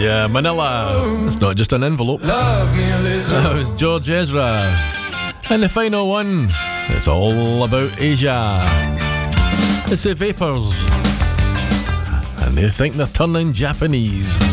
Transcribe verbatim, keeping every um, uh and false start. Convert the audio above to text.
Yeah, Manila. It's not just an envelope. Love me a little. That was George Ezra. And the final one, it's all about Asia. It's the Vapors. And they think they're turning Japanese.